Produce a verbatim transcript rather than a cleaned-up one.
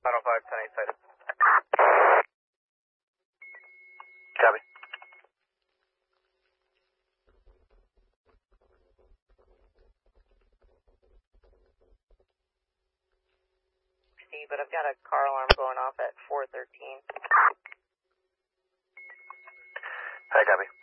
nine oh five, ten eight sighted. Copy. See, but I've got a car alarm going off at four thirteen. Hi, copy.